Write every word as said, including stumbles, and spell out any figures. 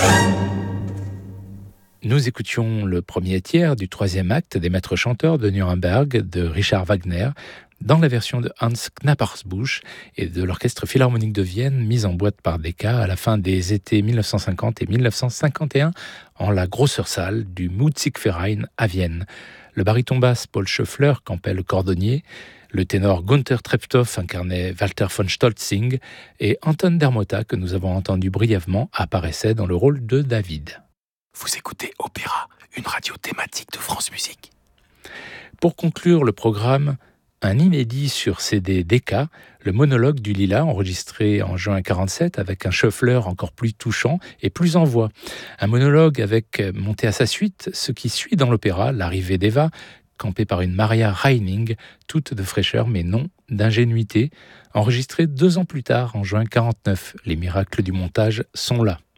Nous écoutions le premier tiers du troisième acte des Maîtres chanteurs de Nuremberg de Richard Wagner, dans la version de Hans Knappersbusch et de l'Orchestre Philharmonique de Vienne, mise en boîte par Decca à la fin des étés mille neuf cent cinquante et mille neuf cent cinquante et un en la Grosser-Salle du Musikverein à Vienne. Le baryton basse Paul Schöffler campait le cordonnier, le ténor Gunther Treptow incarnait Walter von Stolzing et Anton Dermota, que nous avons entendu brièvement, apparaissait dans le rôle de David. Vous écoutez Opéra, une radio thématique de France Musique. Pour conclure le programme, un inédit sur C D Decca, le monologue du Lilas, enregistré en juin quarante-sept avec un Schöffler encore plus touchant et plus en voix. Un monologue avec, monté à sa suite, ce qui suit dans l'opéra, l'arrivée d'Eva, campée par une Maria Reining, toute de fraîcheur mais non d'ingénuité, enregistré deux ans plus tard, en juin quarante-neuf. Les miracles du montage sont là.